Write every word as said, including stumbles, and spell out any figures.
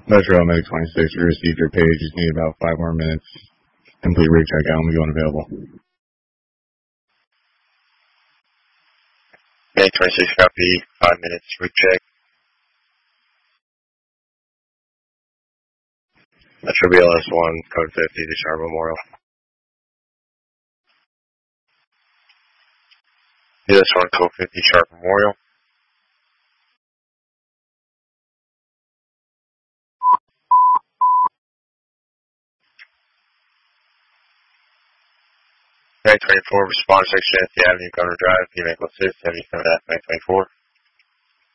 Metro Medic twenty-six, we received your page. Just need about five more minutes. Complete rig check out and be unavailable. Medic twenty-six, copy. Five minutes, rig check. Metro B L S one, code fifty to Sharp Memorial. B L S one, code fifty, Sharp Memorial. Medic twenty-four, respond section at the Avenue Governor Drive, P M Echo six, seventy-seven F, Medic twenty-four.